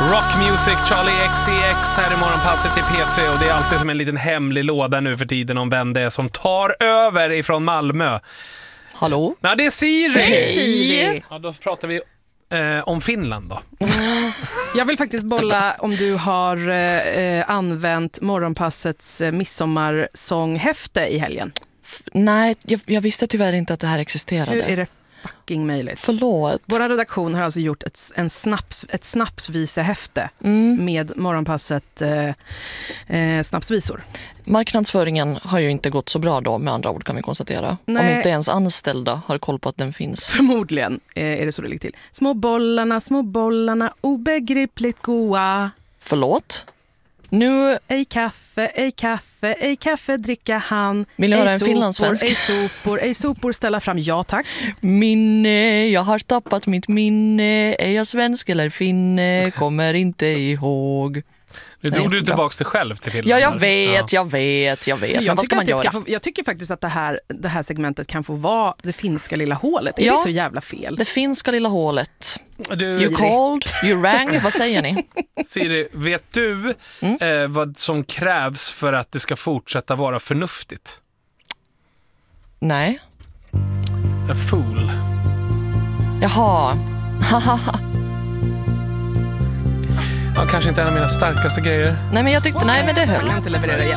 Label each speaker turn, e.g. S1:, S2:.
S1: Rock Music, Charlie XCX här i morgonpasset i P3 och det är alltid som en liten hemlig låda nu för tiden om vem det är som tar över ifrån Malmö.
S2: Hallå?
S1: Nej, det är Siri!
S3: Hej Siri!
S1: Ja, då pratar vi om Finland då.
S3: Jag vill faktiskt bolla om du har använt morgonpassets midsommarsånghäfte i helgen.
S2: Nej, jag visste tyvärr inte att det här existerade.
S3: Hur är det fucking möjligt?
S2: Förlåt.
S3: Vår redaktion har alltså gjort ett snapsvisehäfte med morgonpasset snapsvisor.
S2: Marknadsföringen har ju inte gått så bra då, med andra ord kan vi konstatera.
S3: Nej.
S2: Om inte ens anställda har koll på att den finns.
S3: Förmodligen är det så det ligger till. Små bollarna, obegripligt goa.
S2: Förlåt? Nu...
S3: Ej kaffe, dricka han.
S2: Vill du höra en finlandssvensk?
S3: Ej sopor, ställa fram, ja tack.
S2: Minne, jag har tappat mitt minne. Är jag svensk eller finne? Kommer inte ihåg.
S1: Nu drog du tillbaka dig själv till Finland.
S2: Ja, jag vet. Men vad ska man göra?
S3: Jag tycker faktiskt att det här segmentet kan få vara det finska lilla hålet. Är det så jävla fel?
S2: Det finska lilla hålet.
S1: Du,
S2: you called, you rang, vad säger ni?
S1: Siri, vet du vad som krävs för att det ska fortsätta vara förnuftigt?
S2: Nej.
S1: A fool.
S2: Jaha.
S1: Ja, kanske inte en av mina starkaste grejer.
S2: Nej, men jag tyckte, nej men det höll.
S3: Jag kan inte leverera igen.